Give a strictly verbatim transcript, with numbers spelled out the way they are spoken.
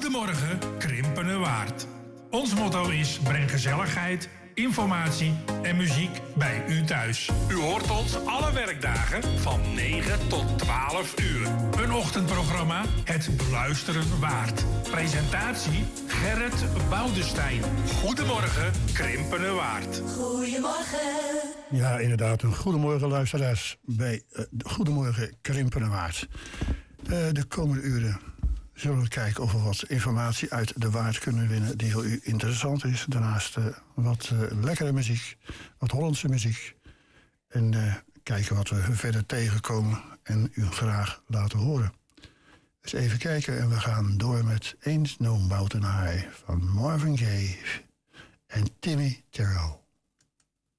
Goedemorgen, Krimpende Waard. Ons motto is: breng gezelligheid, informatie en muziek bij u thuis. U hoort ons alle werkdagen van negen tot twaalf uur. Een ochtendprogramma, het beluisteren waard. Presentatie, Gerrit Boudestein. Goedemorgen, Krimpende Waard. Goedemorgen. Ja, inderdaad, een goedemorgen luisteraars bij uh, Goedemorgen Krimpende Waard. Uh, de komende uren zullen we kijken of we wat informatie uit de Waard kunnen winnen die voor u interessant is. Daarnaast uh, wat uh, lekkere muziek, wat Hollandse muziek. En uh, kijken wat we verder tegenkomen en u graag laten horen. Dus even kijken en we gaan door met Ain't No Mountain High van Marvin Gaye en Timmy Terrell.